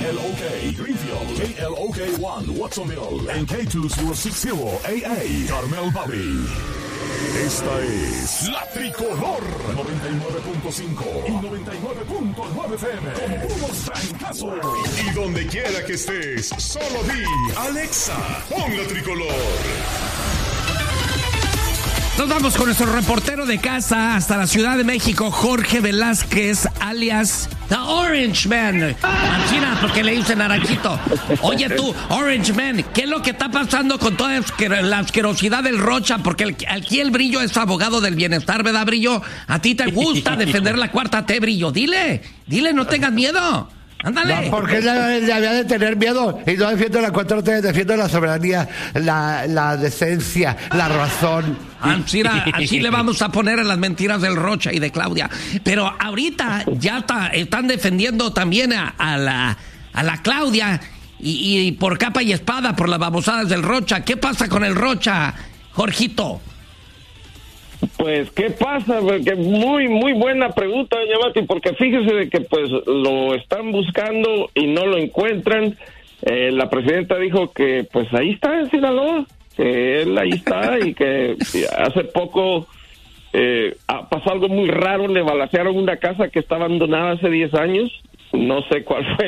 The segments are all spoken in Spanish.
KLOK Greenfield, KLOK 1 Watsonville, en K2060 AA Carmel Valley. Esta es La Tricolor 99.5 y 99.9 FM. Con puros trancazos. Y donde quiera que estés, solo di Alexa, pon La Tricolor. Nos vamos con nuestro reportero de casa hasta la Ciudad de México, Jorge Velázquez, alias The Orange Man. China, porque le dicen naranjito. Oye tú, Orange Man, ¿qué es lo que está pasando con toda la asquerosidad del Rocha? Porque aquí el Brillo es abogado del bienestar, ¿verdad, Brillo? A ti te gusta defender la cuarta T, Brillo. Dile, no tengas miedo. Ándale. No, porque le había de tener miedo. Y no defiendo la 4T, defiendo la soberanía, la decencia, la razón. Así le vamos a poner a las mentiras del Rocha y de Claudia. Pero ahorita ya están defendiendo también a la Claudia y por capa y espada por las babosadas del Rocha. ¿Qué pasa con el Rocha, Jorgito? Pues, ¿qué pasa? Que muy buena pregunta, doña Mati, porque fíjese de que pues lo están buscando y no lo encuentran. La presidenta dijo que pues ahí está en Sinaloa, que él ahí está y que hace poco pasó algo muy raro, le balacearon una casa que está abandonada hace 10 años. No sé cuál fue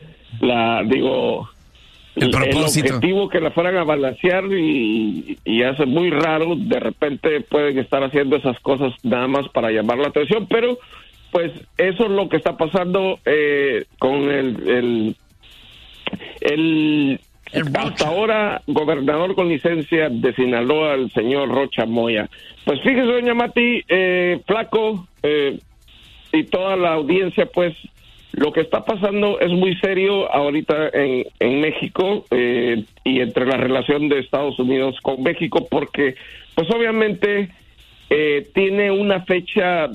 el objetivo que la fueran a balancear y hace muy raro. De repente pueden estar haciendo esas cosas nada más para llamar la atención, pero pues eso es lo que está pasando con el hasta ahora gobernador con licencia de Sinaloa, el señor Rocha Moya. Pues fíjese, doña Mati, Flaco y toda la audiencia, pues lo que está pasando es muy serio ahorita en México y entre la relación de Estados Unidos con México, porque pues obviamente tiene una fecha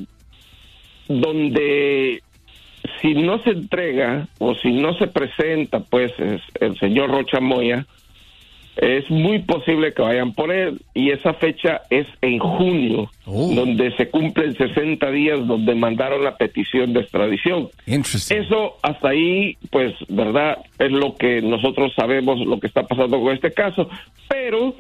donde si no se entrega o si no se presenta pues el señor Rocha Moya, es muy posible que vayan por él, y esa fecha es en junio, donde se cumplen 60 días donde mandaron la petición de extradición. Eso hasta ahí, pues, verdad, es lo que nosotros sabemos, lo que está pasando con este caso. Pero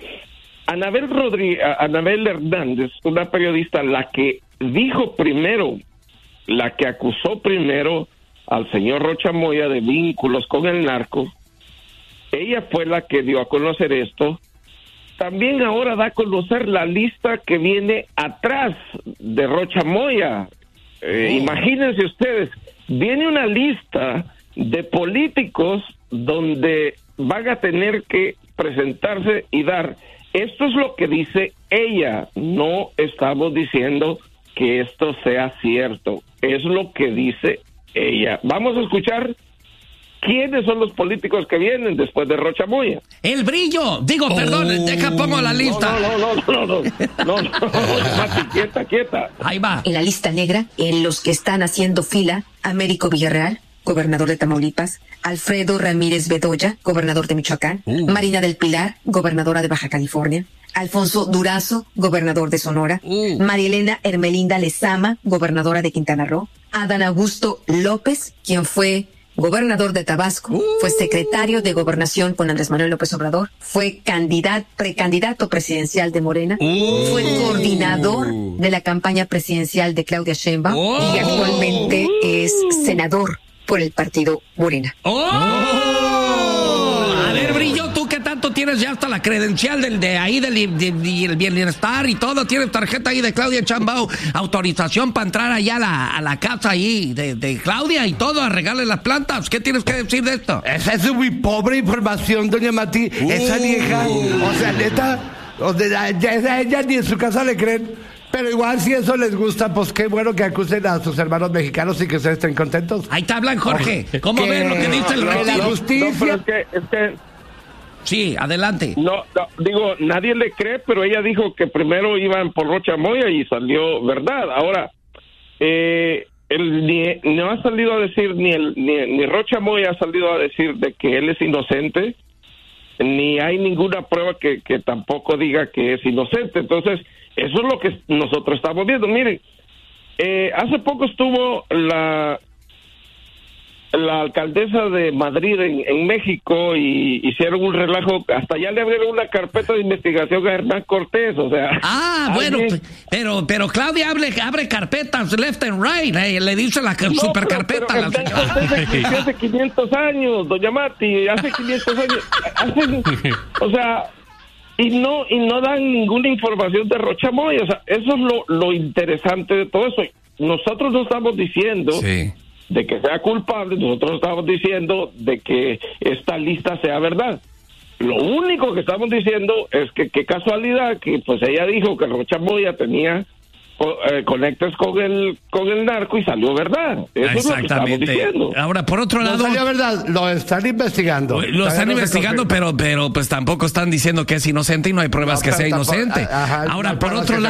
Anabel Hernández, una periodista, la que dijo primero, la que acusó primero al señor Rocha Moya de vínculos con el narco, ella fue la que dio a conocer esto. También ahora da a conocer la lista que viene atrás de Rocha Moya. Imagínense ustedes, viene una lista de políticos donde van a tener que presentarse y dar. Esto es lo que dice ella. No estamos diciendo que esto sea cierto. Es lo que dice ella. Vamos a escuchar ¿quiénes son los políticos que vienen después de Rocha Moya? El Brillo. Perdón, pongo la lista. No, Mati, quieta. Ahí va. En la lista negra, en los que están haciendo fila, Américo Villarreal, gobernador de Tamaulipas, Alfredo Ramírez Bedoya, gobernador de Michoacán, Marina del Pilar, gobernadora de Baja California, Alfonso Durazo, gobernador de Sonora, María Elena Hermelinda Lezama, gobernadora de Quintana Roo, Adán Augusto López, quien fue gobernador de Tabasco, fue secretario de Gobernación con Andrés Manuel López Obrador, fue precandidato presidencial de Morena, fue coordinador de la campaña presidencial de Claudia Sheinbaum y actualmente es senador por el partido Morena. A ver, Brillo, tú que tanto tienes ya hasta la credencial del bienestar y todo, tienes tarjeta ahí de Claudia Sheinbaum, autorización para entrar allá a la casa ahí de Claudia y todo, a regarle las plantas. ¿Qué tienes que decir de esto? Esa es muy pobre información, doña Mati. Esa vieja, o sea, neta, ella ni en su casa le creen. Pero igual, si eso les gusta, pues qué bueno que acusen a sus hermanos mexicanos y que ustedes estén contentos. Ahí te hablan, Jorge. ¿Cómo ven lo que dice el rey? La justicia. No, pero es que sí, adelante. No, digo, nadie le cree, pero ella dijo que primero iban por Rocha Moya y salió verdad. Ahora, no ha salido a decir, ni Rocha Moya ha salido a decir de que él es inocente, ni hay ninguna prueba que tampoco diga que es inocente. Entonces, eso es lo que nosotros estamos viendo. Miren, hace poco estuvo la alcaldesa de Madrid en México y hicieron un relajo, hasta ya le abrieron una carpeta de investigación a Hernán Cortés, o sea... bueno, pero Claudia abre carpetas left and right, le dice la super carpeta a la señora. Hace 500 años, doña Mati, hace 500 años, o sea... Y no dan ninguna información de Rocha Moya, o sea, eso es lo interesante de todo eso. Nosotros no estamos diciendo... Sí. De que sea culpable, nosotros estamos diciendo de que esta lista sea verdad. Lo único que estamos diciendo es que qué casualidad que pues ella dijo que Rocha Moya tenía conectes con el narco y salió verdad. Eso es lo que estamos diciendo. Ahora, por otro lado... No salió verdad, lo están investigando. Lo están investigando, pero pues tampoco están diciendo que es inocente y no hay pruebas que sea inocente. Ahora, por otro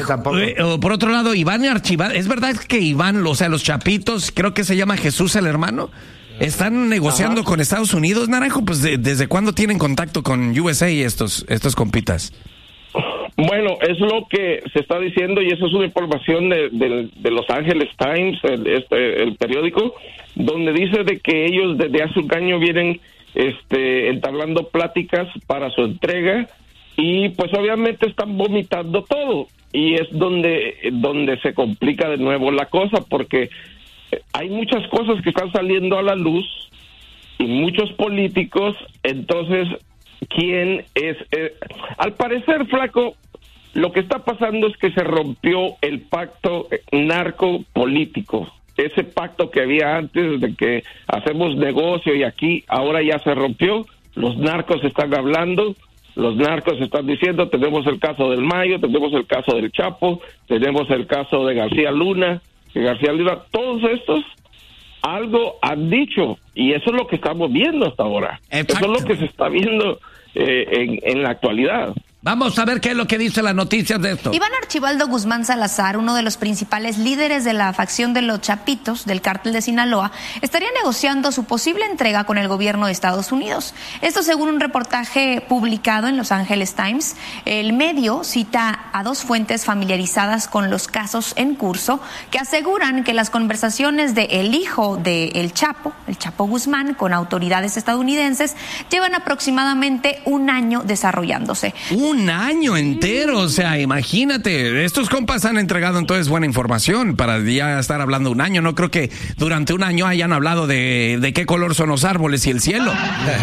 lado, Iván y Archibald, ¿es verdad que Iván, o sea, los chapitos, creo que se llama Jesús el hermano, están negociando con Estados Unidos, Naranjo? Pues ¿desde cuándo tienen contacto con USA estos compitas? Bueno, es lo que se está diciendo y eso es una información de Los Angeles Times, el periódico, donde dice de que ellos desde hace un año vienen entablando pláticas para su entrega y pues obviamente están vomitando todo y es donde se complica de nuevo la cosa porque hay muchas cosas que están saliendo a la luz y muchos políticos, entonces ¿quién es? Al parecer, Flaco, lo que está pasando es que se rompió el pacto narco-político. Ese pacto que había antes de que hacemos negocio y aquí, ahora ya se rompió. Los narcos están hablando, los narcos están diciendo, tenemos el caso del Mayo, tenemos el caso del Chapo, tenemos el caso de García Luna, todos estos algo han dicho y eso es lo que estamos viendo hasta ahora. Exacto. Eso es lo que se está viendo en la actualidad. Vamos a ver qué es lo que dice la noticia de esto. Iván Archibaldo Guzmán Salazar, uno de los principales líderes de la facción de los Chapitos del cártel de Sinaloa, estaría negociando su posible entrega con el gobierno de Estados Unidos. Esto según un reportaje publicado en Los Angeles Times. El medio cita a dos fuentes familiarizadas con los casos en curso que aseguran que las conversaciones de el hijo de el Chapo Guzmán, con autoridades estadounidenses, llevan aproximadamente un año desarrollándose. Un año entero, o sea, imagínate, estos compas han entregado entonces buena información para ya estar hablando un año. No creo que durante un año hayan hablado de qué color son los árboles y el cielo.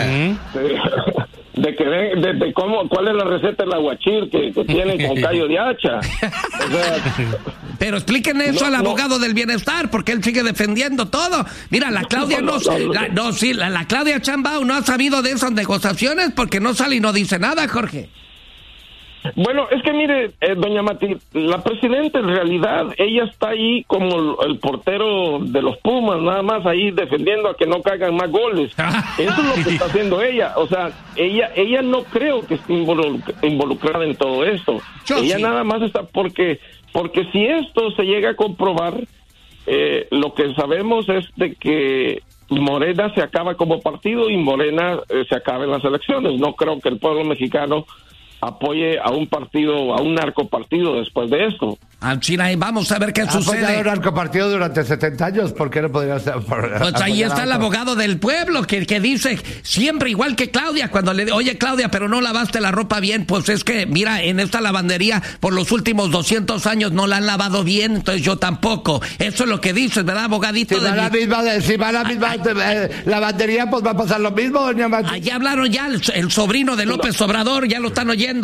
De cómo, cuál es la receta del aguachir que tienen con callo de hacha. O sea, pero expliquen eso al abogado del bienestar, porque él sigue defendiendo todo. Mira, la Claudia la Claudia Sheinbaum no ha sabido de esas negociaciones porque no sale y no dice nada, Jorge. Bueno, es que mire, doña Mati, la presidenta en realidad, ella está ahí como el portero de los Pumas, nada más ahí defendiendo a que no caigan más goles. Eso es lo que está haciendo ella. O sea, ella no creo que esté involucrada en todo esto. Ella nada más está porque si esto se llega a comprobar, lo que sabemos es de que Morena se acaba como partido y Morena se acaba en las elecciones. No creo que el pueblo mexicano apoye a un partido, a un narcopartido después de esto. China, y vamos a ver qué sucede. Ha apoyado un narcopartido durante 70 años, ¿por qué no podría ser? Pues ahí está el abogado del pueblo que dice siempre igual que Claudia, cuando le oye Claudia, pero no lavaste la ropa bien, pues es que mira, en esta lavandería por los últimos 200 años no la han lavado bien, entonces yo tampoco. Eso es lo que dices, ¿verdad, abogadito? Si va a la misma lavandería, pues va a pasar lo mismo, doña Mati. Allá hablaron ya el sobrino de López Obrador, ya lo están oyendo.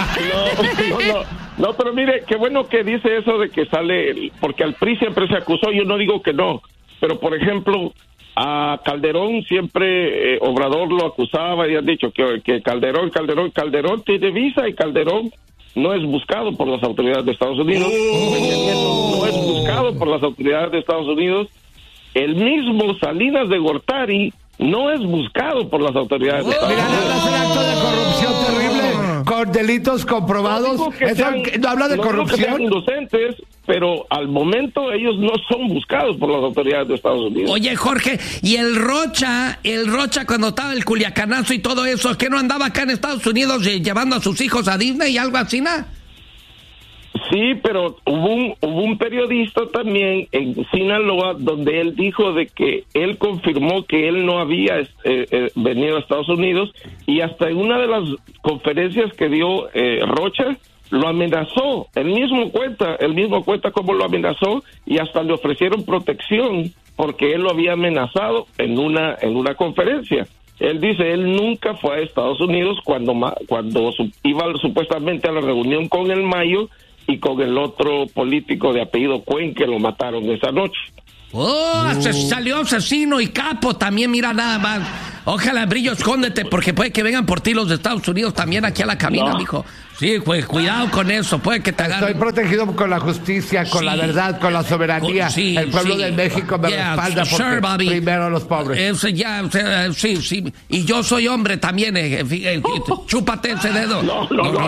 No, pero mire, qué bueno que dice eso de que sale, porque al PRI siempre se acusó, yo no digo que no, pero por ejemplo, a Calderón siempre Obrador lo acusaba y han dicho que Calderón tiene visa y Calderón no es buscado por las autoridades de Estados Unidos, no es buscado por las autoridades de Estados Unidos, el mismo Salinas de Gortari no es buscado por las autoridades de Estados Unidos. Mira, es un acto de corrupción terrible, con delitos comprobados. No habla de corrupción. Que sean inocentes, pero al momento ellos no son buscados por las autoridades de Estados Unidos. Oye, Jorge, y el Rocha cuando estaba el Culiacanazo y todo eso, ¿qué no andaba acá en Estados Unidos llevando a sus hijos a Disney y algo así, ¿no? Sí, pero hubo un periodista también en Sinaloa donde él dijo de que él confirmó que él no había venido a Estados Unidos, y hasta en una de las conferencias que dio Rocha lo amenazó. Él mismo cuenta cómo lo amenazó, y hasta le ofrecieron protección porque él lo había amenazado en una conferencia. Él dice, él nunca fue a Estados Unidos cuando iba supuestamente a la reunión con el Mayo y con el otro político de apellido Cuen, que lo mataron esa noche. Salió asesino y capo también, mira nada más. Ojalá, Brillo, escóndete, porque puede que vengan por ti los de Estados Unidos también aquí a la cabina, mijo. Sí, pues cuidado con eso, puede que te agarren. Estoy protegido con la justicia, con la verdad, con la soberanía. El pueblo de México me respalda porque primero los pobres. Sí. Y yo soy hombre también, chúpate ese dedo. No.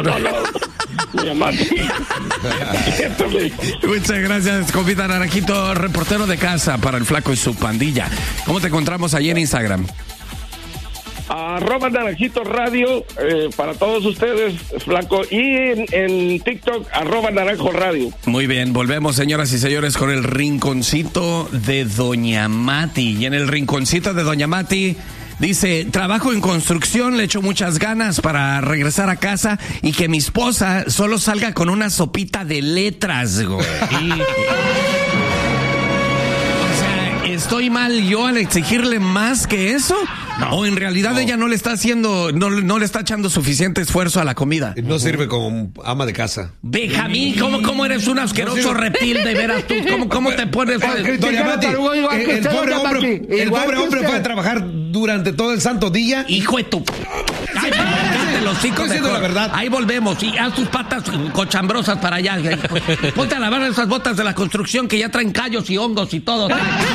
Muchas gracias, compita Naranjito, reportero de casa para el Flaco y su pandilla. ¿Cómo te encontramos ahí en Instagram? @Naranjito Radio, para todos ustedes, Flaco, y en TikTok, @Naranjo Radio. Muy bien, volvemos, señoras y señores, con el rinconcito de Doña Mati. Y en el rinconcito de Doña Mati dice: trabajo en construcción, le echo muchas ganas para regresar a casa y que mi esposa solo salga con una sopita de letras, güey. ¿Estoy mal yo al exigirle más que eso? ¿O en realidad ella no le está haciendo, no le está echando suficiente esfuerzo a la comida? No sirve como ama de casa. Benjamín, ¿cómo eres un asqueroso reptil de veras tú? ¿Cómo te pones? Doña Mati, el pobre hombre fue a trabajar durante todo el santo día. Hijo de tu... Estoy diciendo la verdad. Ahí volvemos, y haz tus patas cochambrosas para allá. Ponte a lavar esas botas de la construcción que ya traen callos y hongos y todo.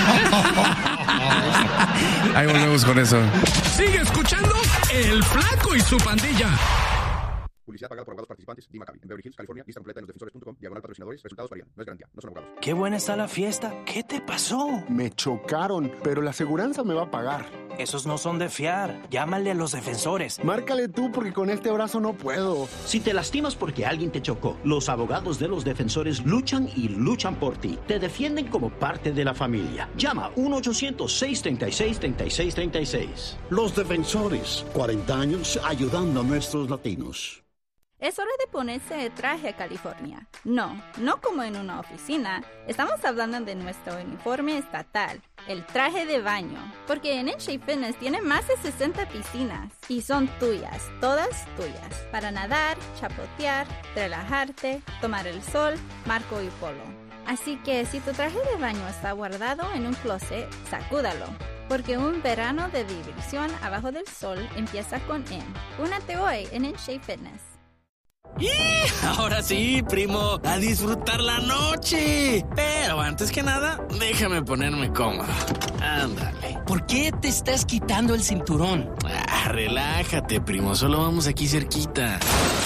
Ahí volvemos con eso. Sigue escuchando El Flaco y su pandilla. Publicidad pagada por abogados participantes. Dima Cavi, en Beverly Hills, California. Lista completa en losdefensores.com. /patrocinadores. Resultados varían. No es garantía. No son abogados. Qué buena está la fiesta. ¿Qué te pasó? Me chocaron, pero la aseguranza me va a pagar. Esos no son de fiar. Llámale a los defensores. Márcale tú, porque con este brazo no puedo. Si te lastimas porque alguien te chocó, los abogados de los defensores luchan y luchan por ti. Te defienden como parte de la familia. Llama 1-800-636-3636. Los defensores, 40 años ayudando a nuestros latinos. Es hora de ponerse el traje a California. No como en una oficina. Estamos hablando de nuestro uniforme estatal, el traje de baño. Porque en Shape Fitness tiene más de 60 piscinas y son tuyas, todas tuyas. Para nadar, chapotear, relajarte, tomar el sol, marco y polo. Así que si tu traje de baño está guardado en un closet, sacúdalo. Porque un verano de diversión abajo del sol empieza con N. Únete hoy en Shape Fitness. ¡Y! Ahora sí, primo, a disfrutar la noche. Pero antes que nada, déjame ponerme cómodo. Ándale. ¿Por qué te estás quitando el cinturón? Relájate, primo, solo vamos aquí cerquita.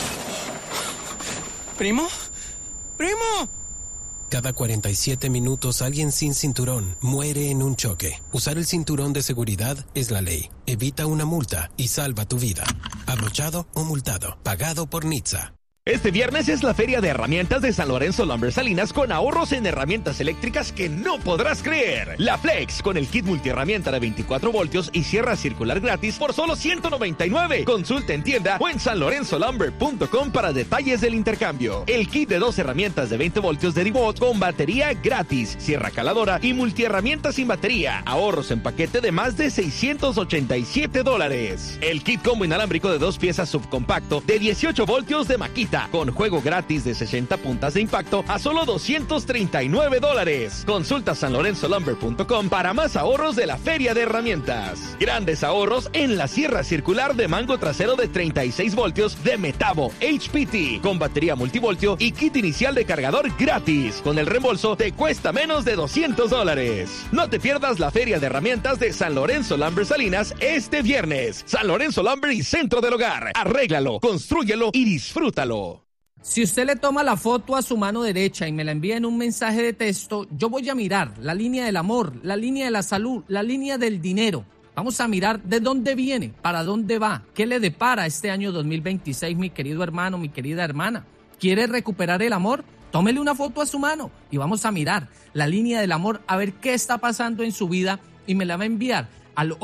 ¿Primo? ¡Primo! Cada 47 minutos alguien sin cinturón muere en un choque. Usar el cinturón de seguridad es la ley. Evita una multa y salva tu vida. Abrochado o multado. Pagado por NHTSA. Este viernes es la Feria de Herramientas de San Lorenzo Lumber Salinas con ahorros en herramientas eléctricas que no podrás creer. La Flex con el kit multiherramienta de 24 voltios y sierra circular gratis por solo $199. Consulta en tienda o en sanlorenzolumber.com para detalles del intercambio. El kit de 2 herramientas de 20 voltios de DeWalt con batería gratis, sierra caladora y multiherramienta sin batería. Ahorros en paquete de más de $687. El kit combo inalámbrico de 2 piezas subcompacto de 18 voltios de Makita con juego gratis de 60 puntas de impacto a solo $239. Consulta sanlorenzolumber.com para más ahorros de la Feria de Herramientas. Grandes ahorros en la sierra circular de mango trasero de 36 voltios de Metabo HPT con batería multivoltio y kit inicial de cargador gratis. Con el reembolso te cuesta menos de $200. No te pierdas la Feria de Herramientas de San Lorenzo Lumber Salinas este viernes. San Lorenzo Lumber y Centro del Hogar. Arréglalo, constrúyelo y disfrútalo. Si usted le toma la foto a su mano derecha y me la envía en un mensaje de texto, yo voy a mirar la línea del amor, la línea de la salud, la línea del dinero. Vamos a mirar de dónde viene, para dónde va, qué le depara este año 2026, mi querido hermano, mi querida hermana. ¿Quiere recuperar el amor? Tómele una foto a su mano y vamos a mirar la línea del amor, a ver qué está pasando en su vida y me la va a enviar al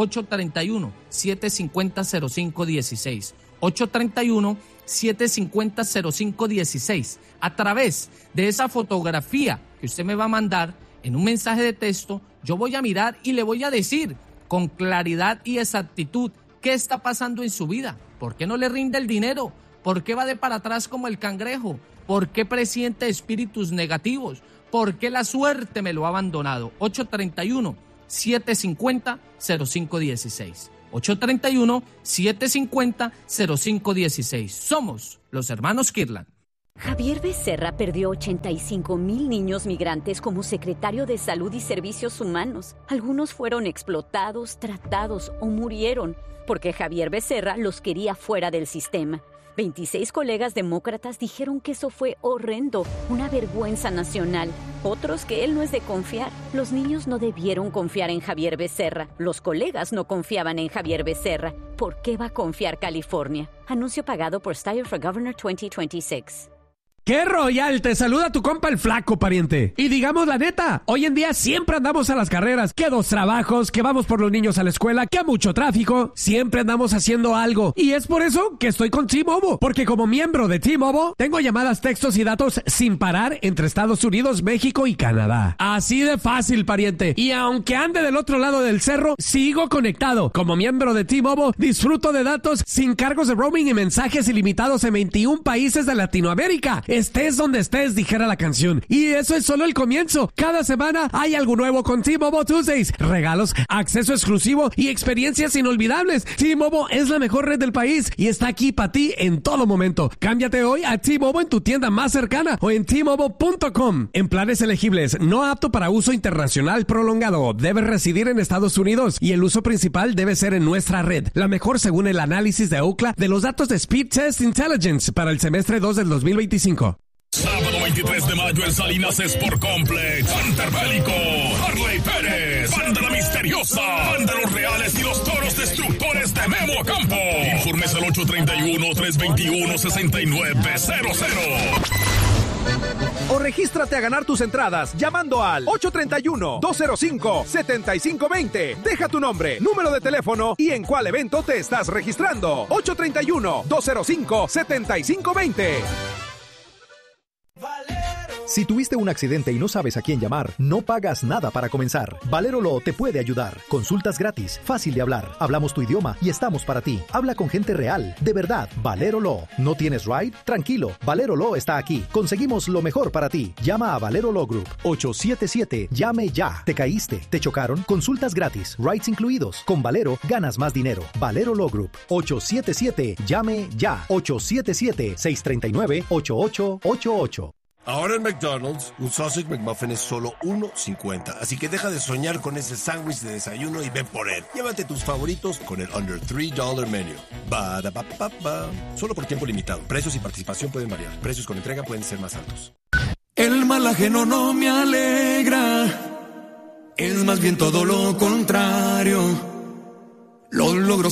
831-750-0516. 831-750-0516. A través de esa fotografía que usted me va a mandar en un mensaje de texto, yo voy a mirar y le voy a decir con claridad y exactitud qué está pasando en su vida. ¿Por qué no le rinde el dinero? ¿Por qué va de para atrás como el cangrejo? ¿Por qué presiente espíritus negativos? ¿Por qué la suerte me lo ha abandonado? 831-750-0516. 831-750-0516. Somos los hermanos Kirtland. Javier Becerra perdió 85,000 niños migrantes como secretario de Salud y Servicios Humanos. Algunos fueron explotados, tratados o murieron porque Javier Becerra los quería fuera del sistema. 26 colegas demócratas dijeron que eso fue horrendo, una vergüenza nacional. Otros que él no es de confiar. Los niños no debieron confiar en Javier Becerra. Los colegas no confiaban en Javier Becerra. ¿Por qué va a confiar California? Anuncio pagado por Steyer for Governor 2026. ¡Qué royal! Te saluda tu compa el flaco, pariente. Y digamos la neta, hoy en día siempre andamos a las carreras. Que 2 trabajos, que vamos por los niños a la escuela, que mucho tráfico. Siempre andamos haciendo algo. Y es por eso que estoy con T-Mobile. Porque como miembro de T-Mobile, tengo llamadas, textos y datos sin parar entre Estados Unidos, México y Canadá. Así de fácil, pariente. Y aunque ande del otro lado del cerro, sigo conectado. Como miembro de T-Mobile, disfruto de datos sin cargos de roaming y mensajes ilimitados en 21 países de Latinoamérica. Estés donde estés, dijera la canción. Y eso es solo el comienzo. Cada semana hay algo nuevo con T-Mobile Tuesdays. Regalos, acceso exclusivo y experiencias inolvidables. T-Mobile es la mejor red del país y está aquí para ti en todo momento. Cámbiate hoy a T-Mobile en tu tienda más cercana o en T-Mobile.com. En planes elegibles, no apto para uso internacional prolongado. Debes residir en Estados Unidos y el uso principal debe ser en nuestra red. La mejor según el análisis de Ookla de los datos de Speed Test Intelligence para el semestre 2 del 2025. Sábado 23 de mayo en Salinas Sport Complex. Hunter Bélico, Harley Pérez, Banda La Misteriosa, Banda Los Reales y los Toros Destructores de Memo Campo. Informes al 831-321-6900. O regístrate a ganar tus entradas llamando al 831-205-7520. Deja tu nombre, número de teléfono y en cuál evento te estás registrando. 831-205-7520. Si tuviste un accidente y no sabes a quién llamar, no pagas nada para comenzar. Valero Law te puede ayudar. Consultas gratis, fácil de hablar. Hablamos tu idioma y estamos para ti. Habla con gente real, de verdad. Valero Law. ¿No tienes ride? Tranquilo. Valero Law está aquí. Conseguimos lo mejor para ti. Llama a Valero Law Group. 877. Llame ya. ¿Te caíste? ¿Te chocaron? Consultas gratis. Rides incluidos. Con Valero ganas más dinero. Valero Law Group. 877. Llame ya. 877-639-8888. Ahora en McDonald's, un Sausage McMuffin es solo $1.50. Así que deja de soñar con ese sándwich de desayuno y ven por él. Llévate tus favoritos con el Under $3 Menu. Ba-da-ba-ba-ba. Solo por tiempo limitado. Precios y participación pueden variar. Precios con entrega pueden ser más altos. El mal ajeno no me alegra. Es más bien todo lo contrario. Los logros